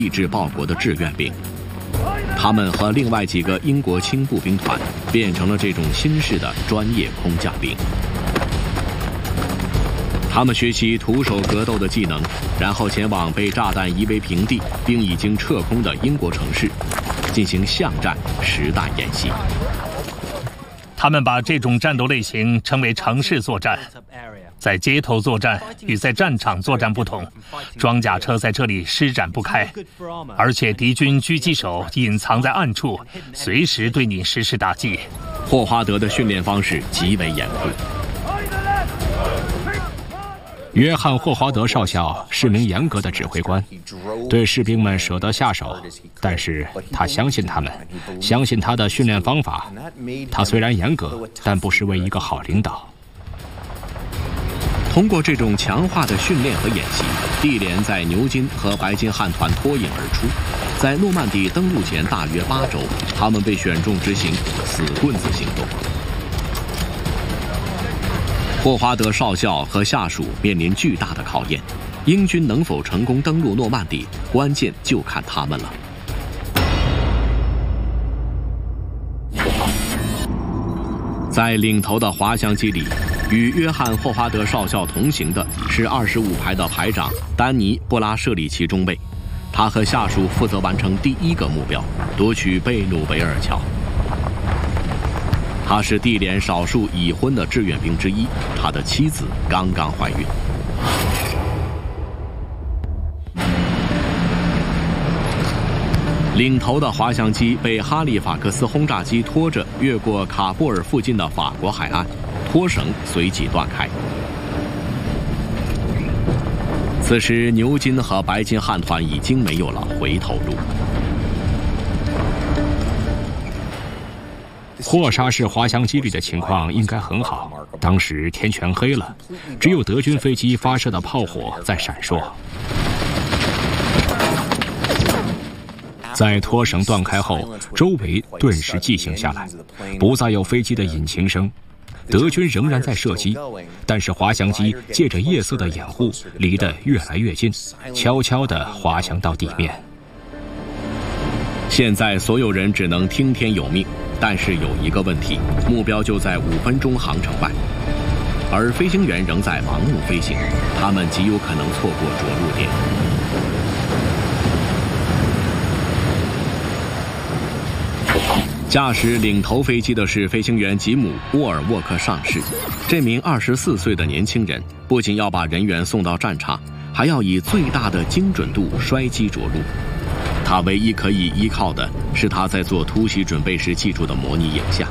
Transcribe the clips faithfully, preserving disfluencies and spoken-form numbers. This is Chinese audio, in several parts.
励志报国的志愿兵。他们和另外几个英国轻步兵团变成了这种新式的专业空降兵。他们学习徒手格斗的技能，然后前往被炸弹夷为平地并已经撤空的英国城市，进行巷战实弹演习。 他们把这种战斗类型称为城市作战。在街头作战与在战场作战不同，装甲车在这里施展不开，而且敌军狙击手隐藏在暗处，随时对你实施打击。 霍华德的训练方式极为严酷。 约翰·霍华德少校是名严格的指挥官，对士兵们舍得下手，但是他相信他们，相信他的训练方法。他虽然严格，但不失为一个好领导。 通过这种强化的训练和演习，地联在牛津和白金汉团脱颖而出。在诺曼底登陆前大约八周，他们被选中执行死棍子行动。霍华德少校和下属面临巨大的考验，英军能否成功登陆诺曼底，关键就看他们了。在领头的滑翔机里，与约翰·霍华德少校同行的是二十五排的排长丹尼·布拉舍里奇中尉，他和下属负责完成第一个目标，夺取贝努维尔桥。他是地联少数已婚的志愿兵之一，他的妻子刚刚怀孕。领头的滑翔机被哈利法克斯轰炸机拖着越过卡布尔附近的法国海岸，拖绳随即断开。此时牛津和白金汉团已经没有了回头路。 霍沙市滑翔机里的情况应该很好，当时天全黑了，只有德军飞机发射的炮火在闪烁。在拖绳断开后，周围顿时寂静下来，不再有飞机的引擎声。德军仍然在射击，但是滑翔机借着夜色的掩护，离得越来越近，悄悄地滑翔到地面。 现在所有人只能听天由命，但是有一个问题，目标就在五分钟航程外，而飞行员仍在盲目飞行，他们极有可能错过着陆点。驾驶领头飞机的是飞行员吉姆·沃尔沃克上士。这名二十四岁的年轻人不仅要把人员送到战场，还要以最大的精准度摔击着陆。他唯一可以依靠的是他在做突袭准备时记住的模拟影像。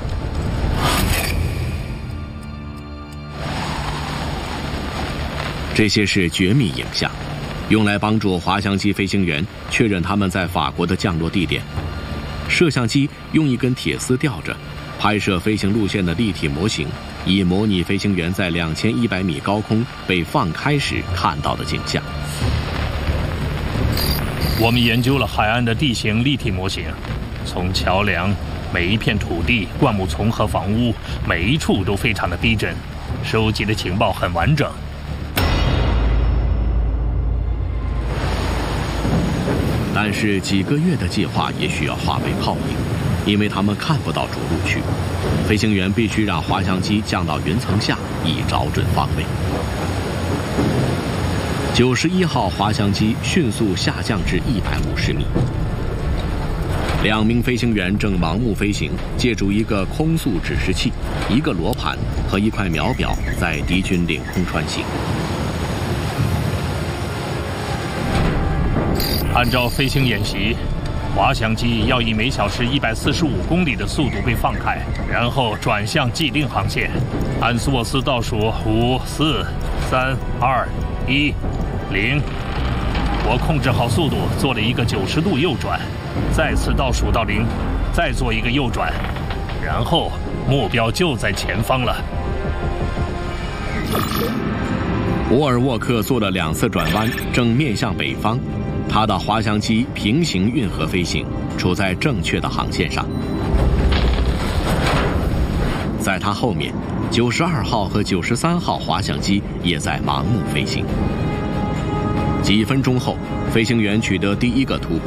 这些是绝密影像，用来帮助滑翔机飞行员确认他们在法国的降落地点。摄像机用一根铁丝吊着，拍摄飞行路线的立体模型，以模拟飞行员在两千一百米高空被放开时看到的景象。 我们研究了海岸的地形立体模型，从桥梁、每一片土地、灌木丛和房屋，每一处都非常的逼真，收集的情报很完整。 但是几个月的计划也许要化为泡影，因为他们看不到着陆区。飞行员必须让滑翔机降到云层下，以找准方位。九十一号滑翔机迅速下降至一百五十米。两名飞行员正盲目飞行，借助一个空速指示器、一个罗盘和一块秒表，在敌军领空穿行。 按照飞行演习，滑翔机要以每小时一百四十五公里的速度被放开，然后转向既定航线。安斯沃斯倒数五、四、三、二、一、零。我控制好速度，做了一个九十度右转，再次倒数到零，再做一个右转，然后目标就在前方了。 沃尔沃克做了两次转弯，正面向北方。他的滑翔机平行运河飞行，处在正确的航线上。在他后面，九十二号和九十三号滑翔机也在盲目飞行。几分钟后，飞行员取得第一个突破，